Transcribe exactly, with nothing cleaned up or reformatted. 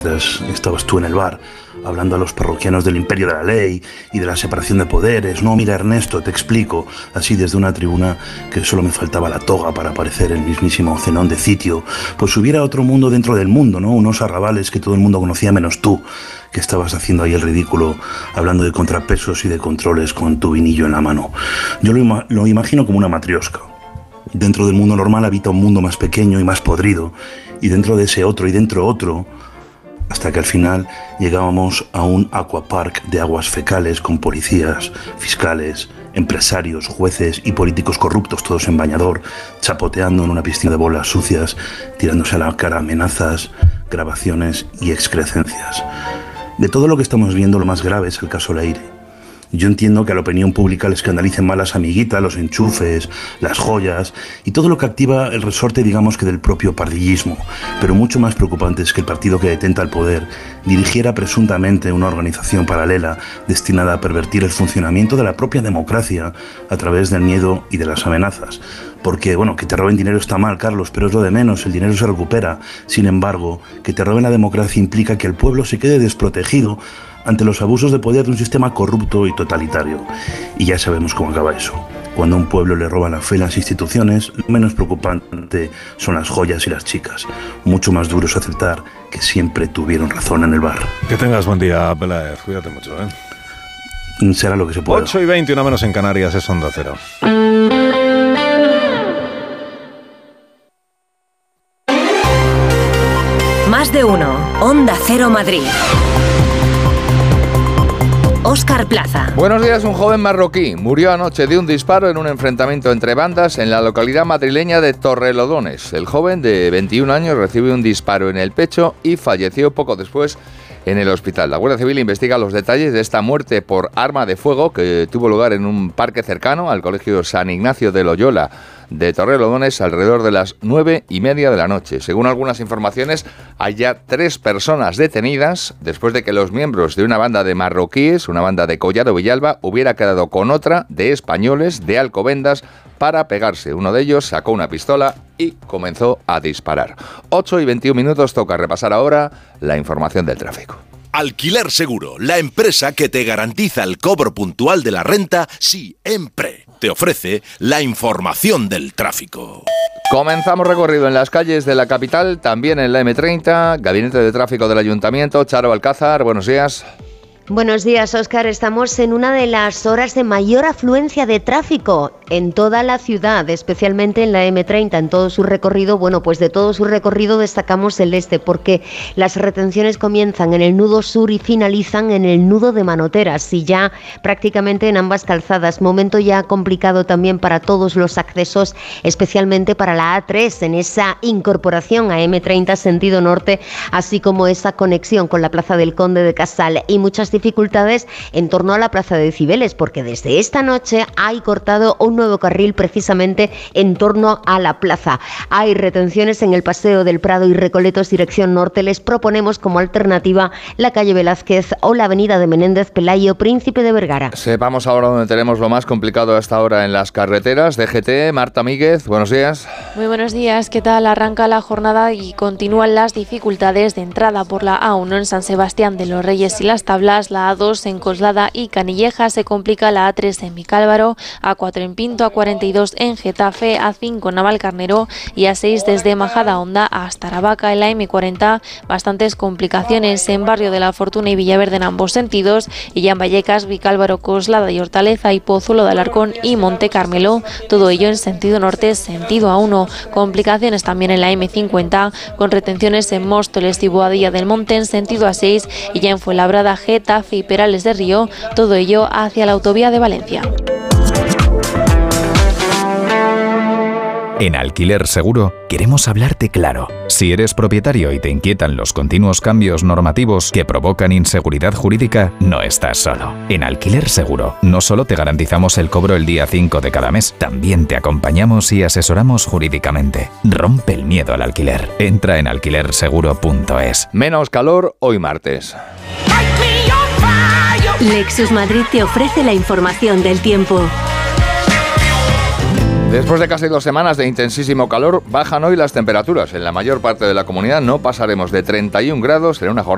Estabas tú en el bar, hablando a los parroquianos del imperio de la ley y de la separación de poderes. No, mira, Ernesto, te explico, así desde una tribuna, que solo me faltaba la toga para parecer el mismísimo Zenón de Citio. Pues hubiera otro mundo dentro del mundo, ¿no? Unos arrabales que todo el mundo conocía menos tú, que estabas haciendo ahí el ridículo, hablando de contrapesos y de controles con tu vinillo en la mano. Yo lo, ima- lo imagino como una matriosca. Dentro del mundo normal habita un mundo más pequeño y más podrido, y dentro de ese otro y dentro otro, hasta que al final llegábamos a un aquapark de aguas fecales con policías, fiscales, empresarios, jueces y políticos corruptos, todos en bañador, chapoteando en una piscina de bolas sucias, tirándose a la cara amenazas, grabaciones y excrecencias. De todo lo que estamos viendo, lo más grave es el caso Leire. Yo entiendo que a la opinión pública le escandalicen más las amiguitas, los enchufes, las joyas y todo lo que activa el resorte, digamos que del propio pardillismo. Pero mucho más preocupante es que el partido que detenta el poder dirigiera presuntamente una organización paralela destinada a pervertir el funcionamiento de la propia democracia a través del miedo y de las amenazas. Porque, bueno, que te roben dinero está mal, Carlos, pero es lo de menos, el dinero se recupera. Sin embargo, que te roben la democracia implica que el pueblo se quede desprotegido ante los abusos de poder de un sistema corrupto y totalitario. Y ya sabemos cómo acaba eso. Cuando a un pueblo le roban la fe en las instituciones, lo menos preocupante son las joyas y las chicas. Mucho más duro es aceptar que siempre tuvieron razón en el bar. Que tengas buen día, Peláez. Cuídate mucho, ¿eh? Será lo que se pueda. ocho y veinte, una menos en Canarias, es Onda Cero. Más de uno. Onda Cero Madrid. Óscar Plaza. Buenos días. Un joven marroquí murió anoche de un disparo en un enfrentamiento entre bandas en la localidad madrileña de Torrelodones. El joven de veintiún años recibió un disparo en el pecho y falleció poco después en el hospital. La Guardia Civil investiga los detalles de esta muerte por arma de fuego que tuvo lugar en un parque cercano al Colegio San Ignacio de Loyola de Torrelodones alrededor de las nueve y media de la noche. Según algunas informaciones, hay ya tres personas detenidas después de que los miembros de una banda de marroquíes, una banda de Collado Villalba, hubiera quedado con otra de españoles de Alcobendas para pegarse. Uno de ellos sacó una pistola y comenzó a disparar. ocho y veintiún minutos, toca repasar ahora la información del tráfico. Alquiler Seguro, la empresa que te garantiza el cobro puntual de la renta siempre. Te ofrece la información del tráfico. Comenzamos recorrido en las calles de la capital, también en la eme treinta, Gabinete de Tráfico del Ayuntamiento. Charo Alcázar, buenos días. Buenos días, Óscar. Estamos en una de las horas de mayor afluencia de tráfico en toda la ciudad, especialmente en la eme treinta, en todo su recorrido. Bueno, pues de todo su recorrido destacamos el este, porque las retenciones comienzan en el nudo sur y finalizan en el nudo de Manoteras, y ya prácticamente en ambas calzadas. Momento ya complicado también para todos los accesos, especialmente para la A tres, en esa incorporación a eme treinta sentido norte, así como esa conexión con la Plaza del Conde de Casal, y muchas dificultades en torno a la Plaza de Cibeles, porque desde esta noche hay cortado un nuevo carril precisamente en torno a la plaza. Hay retenciones en el Paseo del Prado y Recoletos dirección norte. Les proponemos como alternativa la calle Velázquez o la avenida de Menéndez Pelayo, Príncipe de Vergara. Sepamos ahora dónde tenemos lo más complicado hasta ahora en las carreteras. D G T, Marta Míguez, buenos días. Muy buenos días, ¿qué tal? Arranca la jornada y continúan las dificultades de entrada por la A uno en San Sebastián de los Reyes y Las Tablas, la A dos en Coslada y Canilleja, se complica la A tres en Vicálvaro, A cuatro en Pinto, A cuarenta y dos en Getafe, A cinco en Navalcarnero y A seis desde Majadahonda hasta Aravaca. En la eme cuarenta, bastantes complicaciones en Barrio de la Fortuna y Villaverde en ambos sentidos, y ya en Vallecas, Vicálvaro, Coslada y Hortaleza y Pozuelo de Alarcón y Monte Carmelo, todo ello en sentido norte, sentido A uno. Complicaciones también en la eme cincuenta, con retenciones en Móstoles y Boadilla del Monte en sentido A seis, y ya en Fuenlabrada, Getafe y Perales de Río, todo ello hacia la autovía de Valencia. En Alquiler Seguro queremos hablarte claro. Si eres propietario y te inquietan los continuos cambios normativos que provocan inseguridad jurídica, no estás solo. En Alquiler Seguro no solo te garantizamos el cobro el día cinco de cada mes, también te acompañamos y asesoramos jurídicamente. Rompe el miedo al alquiler. Entra en alquiler seguro punto es. Menos calor hoy martes. Lexus Madrid te ofrece la información del tiempo. Después de casi dos semanas de intensísimo calor, bajan hoy las temperaturas. En la mayor parte de la comunidad no pasaremos de treinta y un grados, será una jornada